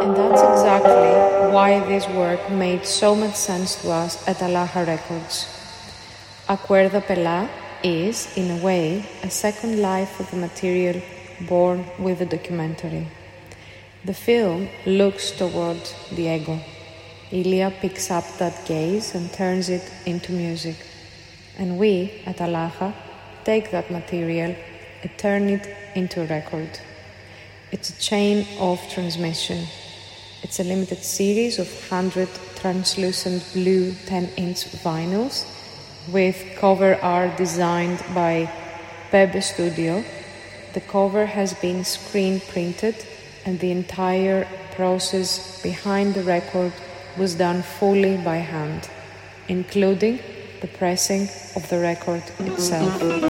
And that's exactly why this work made so much sense to us at Alaha Records. Acuerda Pelá is, in a way, a second life for the material born with the documentary. The film looks toward the ego. Ilya picks up that gaze and turns it into music. And we, at Alaha, take that material and turn it into a record. It's a chain of transmission. It's a limited series of 100 translucent blue 10-inch vinyls with cover art designed by Pebe Studio. The cover has been screen printed and the entire process behind the record was done fully by hand, including the pressing of the record itself.